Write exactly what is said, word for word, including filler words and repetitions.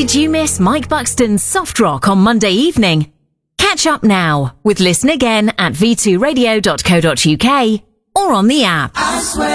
Did you miss Mike Buxton's Soft Rock on Monday evening? Catch up now with Listen Again at v two radio dot co dot uk or on the app. I swear